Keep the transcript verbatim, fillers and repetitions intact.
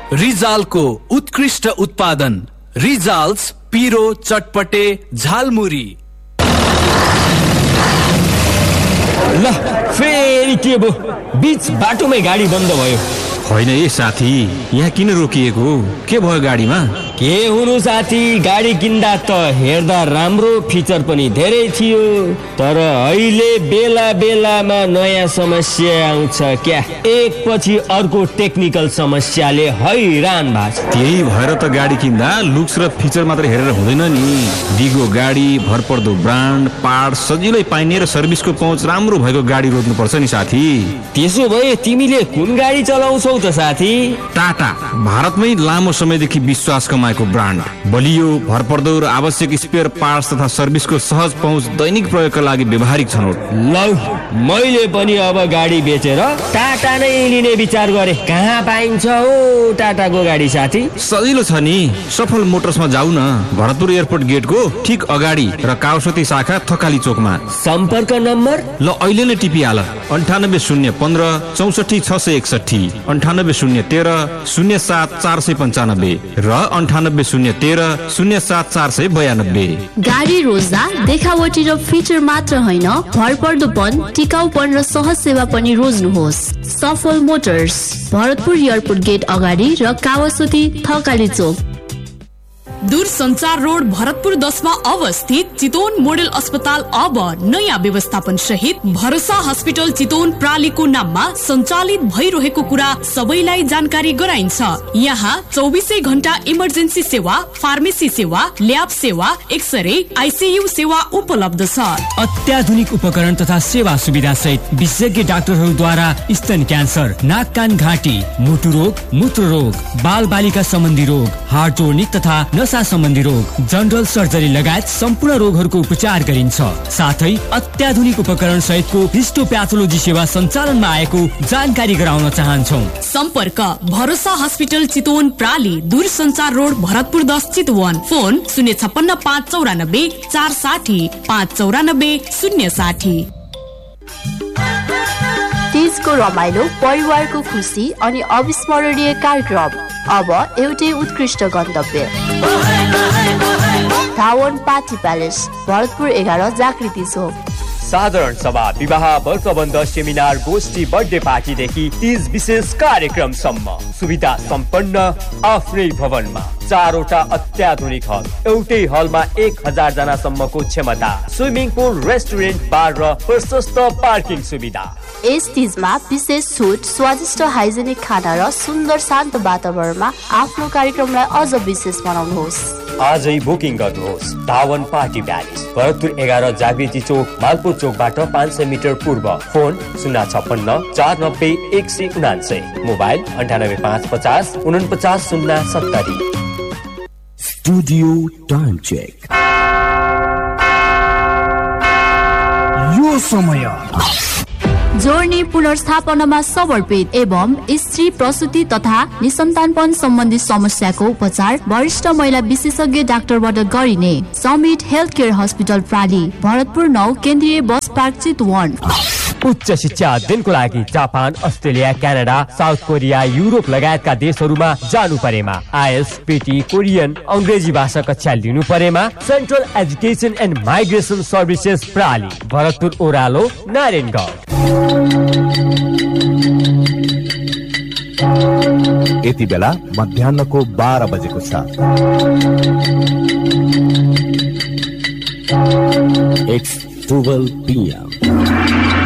रिजालको उत्कृष्ट उत्पादन रिजाल्स पिरो चटपटे झालमुरी। ल फेरि के भो बीच बाटोमै गाडी बन्द भयो। होइन ए साथी, यहाँ किन रोकिएको? के भयो गाडीमा? के हुनु साथी, गाडी किन्दा त हेर्दा राम्रो फिचर पनि धेरै थियो, तर अहिले बेला बेलामा नयाँ समस्या आउँछ क्या। एकपछि अर्को टेक्निकल समस्याले हैरान भएको। त्यही भएर त गाडी किन्दा लुक्स र फिचर मात्र हेरेर हुँदैन नि। दिगो गाडी, भरपर्दो ब्रान्ड, पार्ट सजिलै पाइने र सर्भिसको पहुँच राम्रो भएको गाडी रोज्नुपर्छ नि साथी। त्यसो भए तिमीले कुन गाडी चलाउँछौ त साथी? टाटा, भारतमै लामो समयदेखि विश्वास कमाएको ब्रान्ड। बलियो, भरपर्दो र आवश्यक स्पेयर पार्ट्स तथा सर्भिसको सहज पहुँच दैनिक प्रयोगका लागि व्यवहारिक छनौट। लौ, मैले पनि अब गाडी बेचेर टाटा नै लिने विचार गरे। कहाँ पाइन्छ हो टाटाको गाडी साथी? सजिलो छ नि, सफल मोटर्समा जाऊ न। भरतपुर एयरपोर्ट गेटको ठीक अगाडि र काउसती शाखा थकाली चोकमा। सम्पर्क नम्बर ल अहिले नै टिपिहाल, अन्ठानब्बे शून्य पन्ध्र चौसठी छ सय एकसठी, अन्ठानब्बे शून्य तेह्र शून्य सात चार सय पन्चानब्बे र अन्ठानब्बे शून्य तेह्र शून्य सात चार सय बयानब्बे। गाडी रोज्दा देखावटी र फिचर मात्र होइन, भरपर्दोपन, टिकाउपन र सहज सेवा पनि रोज्नुहोस्। सफल मोटर्स, भरतपुर एयरपोर्ट गेट अगाडि र कावासोती थकाली चोक। दूरसञ्चार रोड भरतपुर दसमा अवस्थित चितवन मोडेल अस्पताल अब नयाँ व्यवस्थापन सहित भरोसा हस्पिटल चितवन प्रालीको नाममा सञ्चालित भइरहेको कुरा सबैलाई जानकारी गराइन्छ। यहाँ चौबिसै घण्टा इमर्जेन्सी सेवा, फार्मेसी सेवा, ल्याब सेवा, एक्सरे, आइसियू सेवा उपलब्ध छ। अत्याधुनिक उपकरण तथा सेवा सुविधा सहित विशेषज्ञ डाक्टरहरूद्वारा स्तन क्यान्सर, नाक कान घाँटी, मुटु रोग, मूत्र रोग, बाल बालिका सम्बन्धी रोग, हार्ट टोनिक तथा नसा सम्बन्धी रोग, जनरल सर्जरी लगायत सम्पूर्ण रोगहरूको उपचार गरिन्छ। साथै अत्याधुनिक उपकरण सहितको हिस्टोप्याथोलोजी सेवा सञ्चालनमा आएको जानकारी गराउन चाहन्छौ। सम्पर्क भरोसा हस्पिटल चितवन प्राली, दूरसञ्चार रोड भरतपुर दस चितवन। फोन शून्य छप्पन्न पाँच चौरानब्बे चार साठी पाँच चौरानब्बे शून्य साठी। तीजको रमाइलो, परिवारको खुसी अनि अविस्मरणीय कार्यक्रम अब एउटै उत्कृष्ट गन्तव्य, धावन पार्टी प्यालेस, भरतपुर एघार, जागृति चोक। साधारण सभा, विवाह, वर्षबन्ध, सेमिनार, गोष्ठी, बर्थडे पार्टीदेखि तीज विशेष कार्यक्रमसम्म सुविधा सम्पन्न आफ्नै भवनमा चारवटा अत्याधुनिक हल, एउटै हलमा एक हजार जना सम्मको क्षमता, स्विमिङ पुल, रेस्टुरेन्ट, बार र प्रशस्त पार्किङ सुविधा। यस तीजमा विशेष छुट, स्वादिष्ट हाइजेनिक खाना र सुन्दर शान्त वातावरणमा आफ्नो कार्यक्रमलाई अझ विशेष बनाउनुहोस्। आजै बुकिङ गर्नुहोस्। धावन पार्टी प्यालेस, भरतपुर एघार, जागृति चोक, मालपुर चोकबाट पाँच सय मिटर पूर्व। फोन शून्य छप्पन्न चार नब्बे एक सय उनान्सय, मोबाइल अन्ठानब्बे पाँच पचास उनपचास शून्य सत्तरी। Studio time check. यो समय जोड्ने पुनर्स्थापनामा समर्पित एवं स्त्री प्रसुति तथा निसन्तानपन सम्बन्धी समस्याको उपचार वरिष्ठ महिला विशेषज्ञ डाक्टरबाट गरिने summit health care hospital प्राली, Bharatpur नौ, केन्द्रीय बस पार्क चितवन। उच्च शिक्षा अध्ययनको लागि Japan, Australia, Canada, south Korea, Europe लगायतका देशहरूमा जानु परेमा, आइएल्स, पीटी, कोरियन, अंग्रेजी भाषा कक्षा लिनु परेमा central education and migration services प्राली, Bharatpur ओरालो, Narayangarh. यति बेला मध्याहको बाह्र बजेको छ। It's twelve p m